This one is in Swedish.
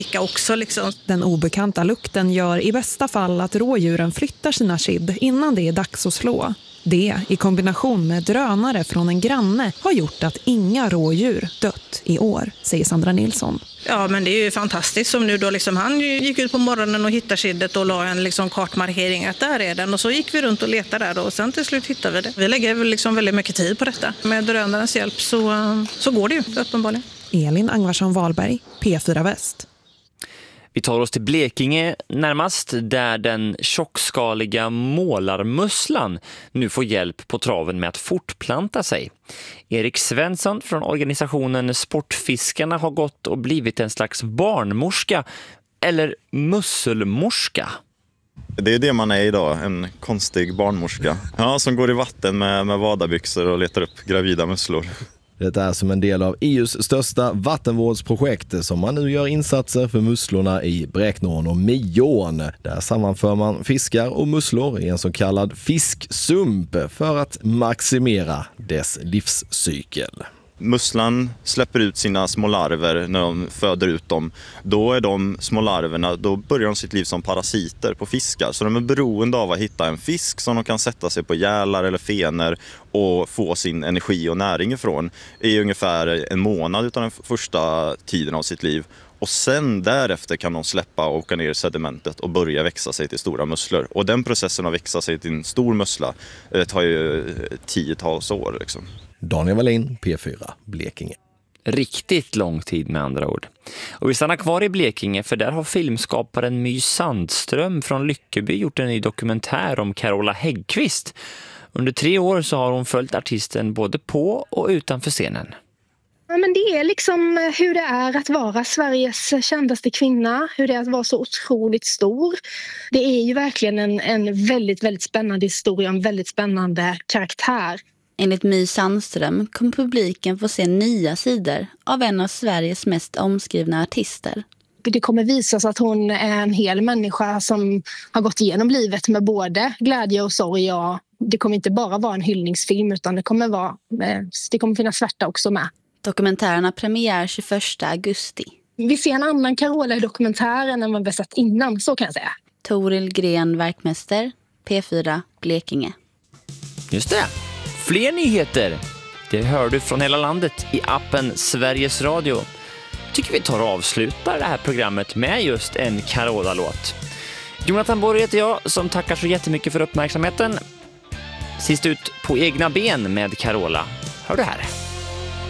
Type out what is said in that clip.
Också liksom. Den obekanta lukten gör i bästa fall att rådjuren flyttar sina kid innan det är dags att slå. Det, i kombination med drönare från en granne, har gjort att inga rådjur dött i år, säger Sandra Nilsson. Ja, men det är ju fantastiskt som nu då liksom, han gick ut på morgonen och hittade skyddet och la en liksom kartmarkering att där är den, och så gick vi runt och letade där och sen till slut hittade vi det. Vi lägger väl liksom väldigt mycket tid på detta. Med drönarens hjälp så går det ju uppenbarligen. Elin Angvarsson Wahlberg, P4 Väst. Vi tar oss till Blekinge närmast, där den tjockskaliga målarmusslan nu får hjälp på traven med att fortplanta sig. Erik Svensson från organisationen Sportfiskarna har gått och blivit en slags barnmorska, eller musselmorska. Det är det man är idag, en konstig barnmorska. Ja, som går i vatten med vadarbyxor och letar upp gravida musslor. Det är som en del av EUs största vattenvårdsprojekt som man nu gör insatser för musslorna i Bräknån och Mion. Där sammanför man fiskar och musslor i en så kallad fisksump för att maximera dess livscykel. Musslan släpper ut sina små larver när de föder ut dem. Då är de små larverna, då börjar de sitt liv som parasiter på fiskar. Så de är beroende av att hitta en fisk som de kan sätta sig på gälar eller fenor och få sin energi och näring ifrån i ungefär en månad utan den första tiden av sitt liv. Och sen därefter kan de släppa och åka ner i sedimentet och börja växa sig till stora musslor. Och den processen att växa sig till en stor mussla tar ju 10-tals år liksom. Daniel Wallin, P4, Blekinge. Riktigt lång tid med andra ord. Och vi stannar kvar i Blekinge, för där har filmskaparen My Sandström från Lyckeby gjort en ny dokumentär om Carola Häggkvist. Under 3 år så har hon följt artisten både på och utanför scenen. Ja, men det är liksom hur det är att vara Sveriges kändaste kvinna, hur det är att vara så otroligt stor. Det är ju verkligen en väldigt, väldigt spännande historia, en väldigt spännande karaktär. Enligt My Sandström kommer publiken få se nya sidor av en av Sveriges mest omskrivna artister. Det kommer visa sig att hon är en hel människa som har gått igenom livet med både glädje och sorg. Ja, det kommer inte bara vara en hyllningsfilm utan det kommer finnas svärta också med. Dokumentären har premiär 21 augusti. Vi ser en annan Carola i dokumentären än vad vi sett innan, så kan jag säga. Toril Gren, verkmäster, P4, Blekinge. Just det. Fler nyheter, det hör du från hela landet i appen Sveriges Radio. Tycker vi tar och avslutar det här programmet med just en Carola-låt. Jonathan Borg heter jag som tackar så jättemycket för uppmärksamheten. Sist ut på egna ben med Carola. Hör du här?